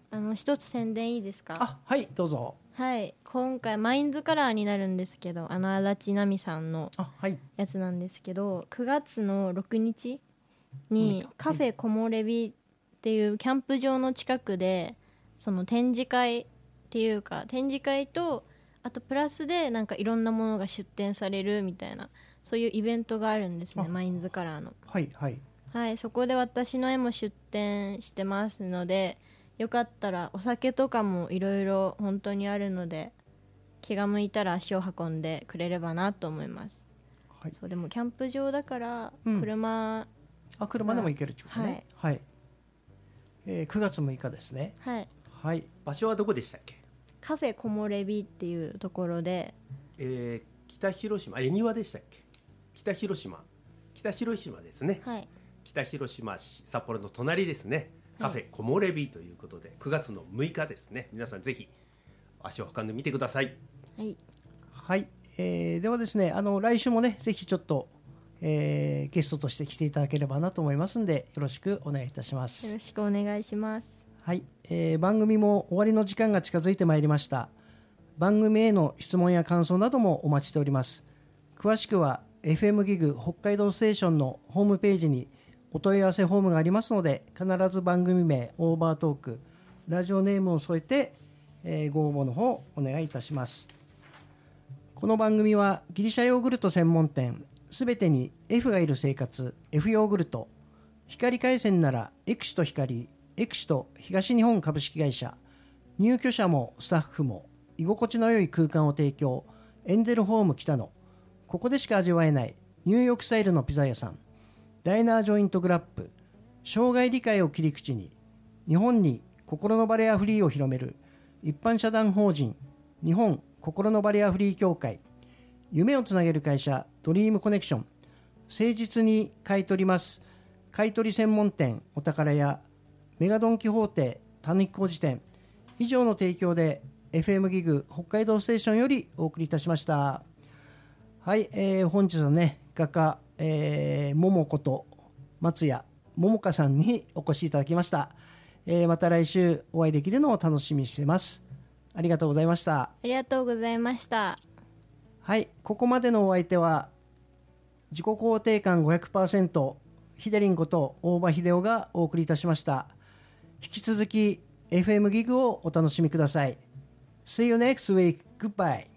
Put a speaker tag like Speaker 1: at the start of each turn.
Speaker 1: 一つ宣伝いいですか？
Speaker 2: あ、はい、どうぞ。
Speaker 1: はい、今回マインズカラーになるんですけど、足立奈美さんの
Speaker 2: あ、はい。
Speaker 1: やつなんですけど、9月の6日にカフェ木漏れ日っていうキャンプ場の近くで、その展示会っていうか、展示会とあとプラスでなんかいろんなものが出展されるみたいな、そういうイベントがあるんですね、マインズカラーの。
Speaker 2: はいはい。
Speaker 1: はい、そこで私の絵も出展してますので、よかったらお酒とかもいろいろ本当にあるので、気が向いたら足を運んでくれればなと思います。
Speaker 2: はい、
Speaker 1: そうでもキャンプ場だから
Speaker 2: うん
Speaker 1: 車、
Speaker 2: 車でも行けるってことね。はい。9月6日ですね。
Speaker 1: はい、
Speaker 2: はい。
Speaker 3: 場所はどこでしたっけ？
Speaker 1: カフェ木漏れ日っていうところで、
Speaker 3: 北広島、恵庭でしたっけ？北広島ですね。
Speaker 1: はい、
Speaker 3: 北広島市、札幌の隣ですね。カフェ木漏れ日ということで、9月の6日ですね。皆さんぜひ足を運んでみてください。
Speaker 1: はい、
Speaker 2: はい。ではですね、来週もね、ぜひちょっと、ゲストとして来ていただければなと思いますんで、よろしくお願いいたしま
Speaker 1: よ
Speaker 2: す。
Speaker 1: ろしくお願いします。
Speaker 2: はい。番組も終わりの時間が近づいてまいりました。番組への質問や感想などもお待ちしております。詳しくは FM ギグ北海道ステーションのホームページにお問い合わせフォームがありますので、必ず番組名、オーバートーク、ラジオネームを添えて、ご応募の方お願いいたします。この番組はギリシャヨーグルト専門店すべてに F がいる生活 F ヨーグルト、光回線ならエクシト光、エクシト東日本株式会社、入居者もスタッフも居心地の良い空間を提供、エンゼルホーム北野、ここでしか味わえないニューヨークスタイルのピザ屋さん、ダイナージョイントグラップ、障害理解を切り口に日本に心のバリアフリーを広める一般社団法人日本心のバリアフリー協会、夢をつなげる会社ドリームコネクション、誠実に買い取ります買い取り専門店お宝屋、メガドンキホーテたぬき工事店、以上の提供で FM ギグ北海道ステーションよりお送りいたしました。はい、本日はね、画家、桃子と松谷桃香さんにお越しいただきました。また来週お会いできるのを楽しみにしています。ありがとうございました。
Speaker 1: ありがとうございました。
Speaker 2: はい、ここまでのお相手は自己肯定感 500% ヒデリンこと大場秀夫がお送りいたしました。引き続き FM ギグをお楽しみください。See you next week. Goodbye.